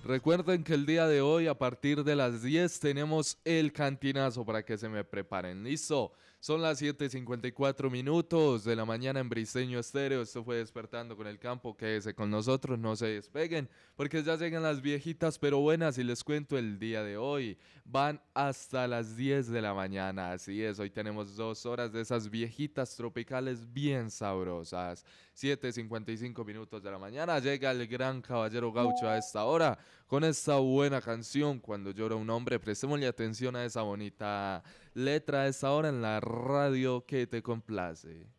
Recuerden que el día de hoy, a partir de las 10, tenemos el cantinazo para que se me preparen. ¿Listo? Son las 7:54 de la mañana en Briseño Estéreo. Esto fue Despertando con el Campo. Quédese con nosotros, no se despeguen, porque ya llegan las viejitas pero buenas. Y les cuento, el día de hoy van hasta las 10 de la mañana. Así es, hoy tenemos 2 horas de esas viejitas tropicales bien sabrosas. 7:55 de la mañana. Llega el gran caballero gaucho a esta hora con esta buena canción, Cuando llora un hombre. Prestémosle atención a esa bonita letra a esta hora en la radio que te complace.